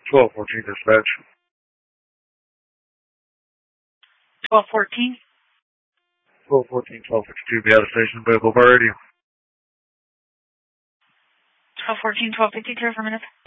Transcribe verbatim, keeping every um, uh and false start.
twelve fourteen dispatch. twelve fourteen. twelve fourteen, twelve fifty-two, be out of station, available by radio. twelve fourteen, twelve fifty-two, for a minute.